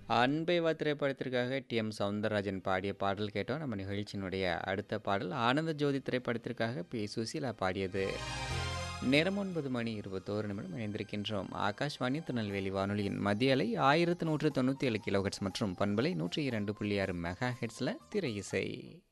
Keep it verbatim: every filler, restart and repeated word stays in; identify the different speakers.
Speaker 1: அன்பை வா திரைப்படத்திற்காக டி எம் சௌந்தரராஜன் பாடிய பாடல் கேட்டோம். நம்ம நிகழ்ச்சியினுடைய அடுத்த பாடல் ஆனந்த ஜோதி திரைப்படத்திற்காக பி சுசீலா பாடியது. நேரம் ஒன்பது மணி இருபத்தோரு நிமிடம் இணைந்திருக்கின்றோம். ஆகாஷ்வாணி திருநெல்வேலி வானொலியின் மத்திய அலை ஆயிரத்து நூற்று தொண்ணூற்றி ஏழு கிலோ ஹெட்ஸ் மற்றும் பண்பலை நூற்றி இரண்டு புள்ளி ஆறு மெகா ஹெட்ஸில் திரை இசை.